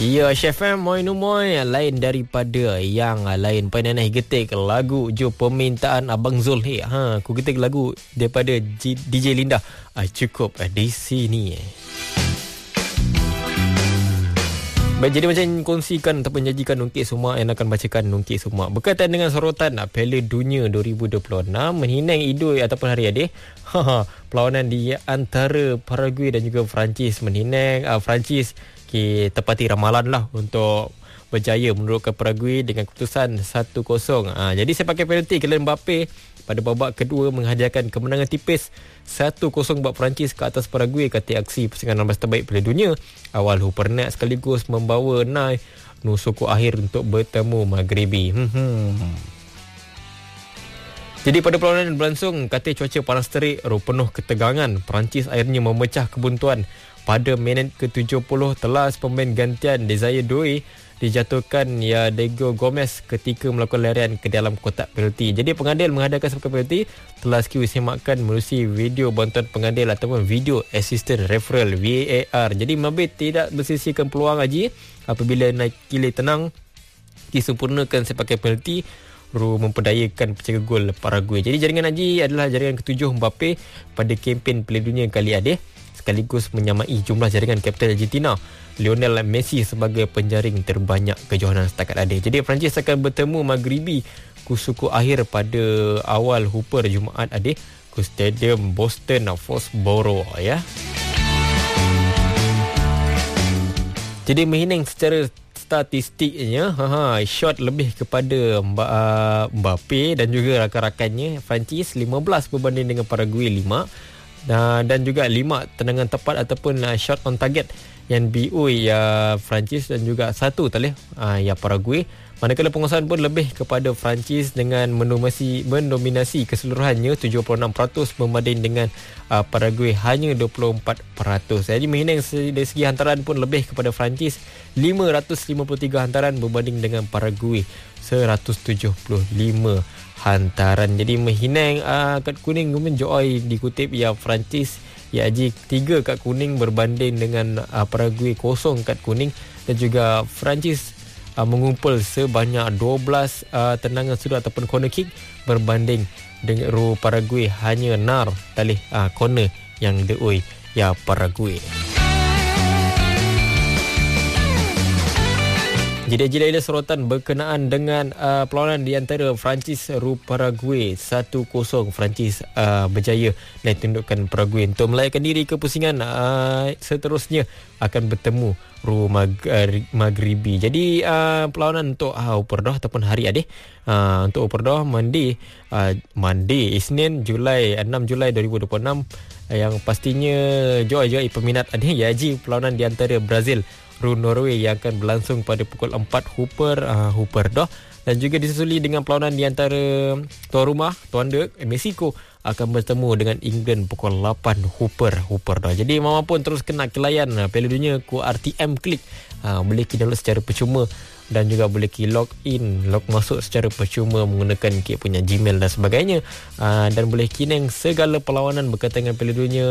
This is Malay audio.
Ya, Chef M, Moin Umoy, lain daripada yang lain. Penanah getik lagu Jo permintaan Abang Zul. Aku getik lagu daripada DJ Linda. Cukup di sini. Baik, jadi macam kongsikan ataupun janjikan Nungkit Semak yang akan bacakan Nungkit Semak berkaitan dengan sorotan Piala Dunia 2026 menhinang idul ataupun hari adik. Perlawanan di antara Paraguay dan juga Perancis menhinang Perancis tepati ramalan lah untuk berjaya menurunkan Paraguay dengan keputusan 1-0. Jadi saya pakai penalti Kylian Mbappe pada babak kedua menghadirkan kemenangan tipis 1-0 buat Perancis ke atas Paraguay kata aksi pusingan 16 terbaik Piala Dunia. Awal Hupernet sekaligus membawa Nai nusuku akhir untuk bertemu Maghribi. Jadi pada perlawanan berlangsung, kata cuaca panas terik, penuh ketegangan. Perancis akhirnya memecah kebuntuan. Pada minit ke-70, telas pemain gantian Desire Doué dijatuhkan Diego Gomez ketika melakukan larian ke dalam kotak penalti. Jadi pengadil mengadakan sepakat penalti telah skill semakkan melalui video bantuan pengadil ataupun video assistant referral VAR. Jadi Mbappe tidak bersisihkan peluang lagi apabila naik kili tenang disempurnakan sepakat penalti memperdayakan penjaga gol Paraguay. Jadi jaringan Haji adalah jaringan ke-7 Mbappe pada kempen Piala Dunia kali ini, sekaligus menyamai jumlah jaringan kapten Argentina Lionel Messi sebagai penjaring terbanyak kejohanan setakat ada. Jadi Perancis akan bertemu Maghribi kusuku akhir pada awal Hooper Jumaat adik ke Stadium Boston Foxborough ya. Jadi menghinang secara statistiknya shot lebih kepada Mbappe dan juga rakan-rakannya Perancis 15 berbanding dengan Paraguay 5. Dan juga 5 tendangan tepat ataupun shot on target yang BO Perancis dan juga 1 tadi Paraguay. Manakala penguasaan pun lebih kepada Perancis dengan mendominasi keseluruhannya 76% berbanding dengan Paraguay hanya 24%. Jadi menghinang dari segi hantaran pun lebih kepada Perancis 553 hantaran berbanding dengan Paraguay 175 hantaran. Jadi menghinang kad kuning kemudian Joy dikutip Perancis Haji 3 kad kuning berbanding dengan Paraguay 0 kad kuning, dan juga Perancis mengumpul sebanyak 12 tendangan sudut ataupun corner kick berbanding dengan Paraguay hanya talih corner yang deoi Paraguay. Jadi sorotan berkenaan dengan perlawanan di antara Perancis Paraguay 1-0. Perancis berjaya naik tundukkan Paraguay untuk melayakan diri ke pusingan seterusnya akan bertemu Maghribi. Jadi perlawanan untuk Uperdah ataupun hari adik untuk Uperdah Monday Isnin 6 Julai 2026 yang pastinya Joy peminat adik Haji perlawanan di antara Brazil Norway yang akan berlangsung pada pukul 4 Hooper dan juga disusuli dengan perlawanan di antara tuan rumah Mexico akan bertemu dengan England pukul 8 Hooper. Jadi maupun terus kena kelayan Piala Dunia ku RTM Klik, boleh download secara percuma dan juga boleh log masuk secara percuma menggunakan punya Gmail dan sebagainya, dan boleh kineng segala perlawanan berkaitan dengan Piala Dunia